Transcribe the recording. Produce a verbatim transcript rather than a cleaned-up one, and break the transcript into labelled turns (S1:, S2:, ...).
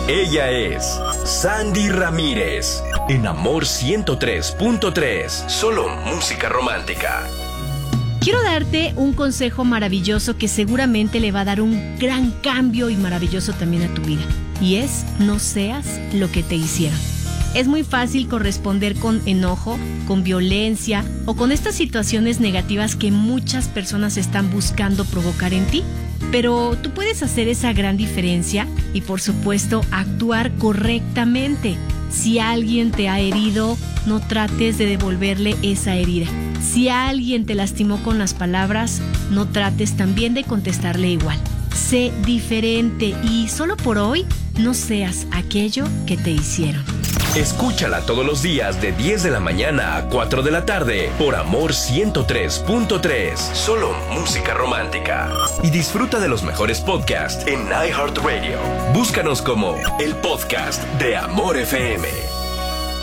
S1: Ella es Sandy Ramírez, en Amor ciento tres punto tres, solo música romántica.
S2: Quiero darte un consejo maravilloso que seguramente le va a dar un gran cambio y maravilloso también a tu vida. Y es, no seas lo que te hicieron. Es muy fácil corresponder con enojo, con violencia o con estas situaciones negativas que muchas personas están buscando provocar en ti. Pero tú puedes hacer esa gran diferencia y, por supuesto, actuar correctamente. Si alguien te ha herido, no trates de devolverle esa herida. Si alguien te lastimó con las palabras, no trates también de contestarle igual. Sé diferente y solo por hoy no seas aquello que te hicieron.
S1: Escúchala todos los días de diez de la mañana a cuatro de la tarde por Amor ciento tres punto tres, solo música romántica. Y disfruta de los mejores podcasts en iHeartRadio. Búscanos como el podcast de Amor F M.